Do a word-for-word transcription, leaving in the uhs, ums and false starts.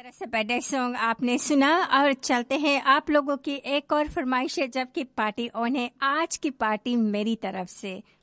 प्यारा सा birthday song आपने सुना और चलते हैं आप लोगों की एक और फरमाइश है जबकि पार्टी ऑन है। आज की पार्टी मेरी तरफ से